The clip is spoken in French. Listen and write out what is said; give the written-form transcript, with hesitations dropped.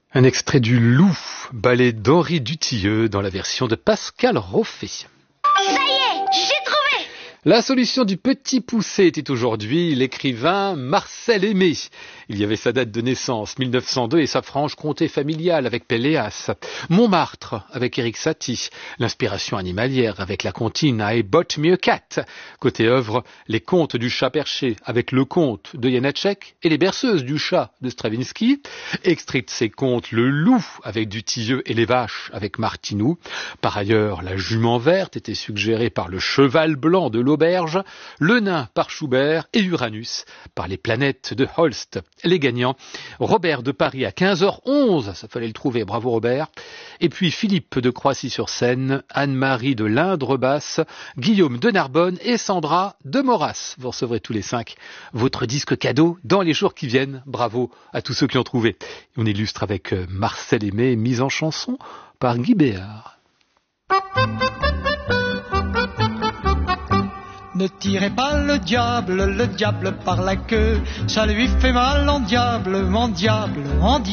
Un extrait du Loup, ballet d'Henri Dutilleux dans la version de Pascal Roffet. Ça y est, j'ai trouvé! La solution du Petit Poucet était aujourd'hui l'écrivain Marcel Aimé. Il y avait sa date de naissance, 1902, et sa Franche-Comté familiale avec Péléas. Montmartre avec Éric Satie. L'inspiration animalière avec la comptine I Bought Me a Cat. Côté œuvre, les contes du chat perché avec Le Conte de Janacek et les berceuses du chat de Stravinsky. Extrait de ces contes, Le Loup avec Dutilleux et Les Vaches avec Martineau. Par ailleurs, La Jument Verte était suggérée par Le Cheval Blanc de l'Auberge, Le Nain par Schubert et Uranus par Les Planètes de Holst. Les gagnants, Robert de Paris à 15h11, ça fallait le trouver, bravo Robert, et puis Philippe de Croissy-sur-Seine, Anne-Marie de l'Indre-Basse, Guillaume de Narbonne et Sandra de Maurras. Vous recevrez tous les 5 votre disque cadeau dans les jours qui viennent. Bravo à tous ceux qui ont trouvé. On illustre avec Marcel Aimé, mise en chanson par Guy Béard. Ne tirez pas le diable par la queue, ça lui fait mal en diable, en diable, en diable.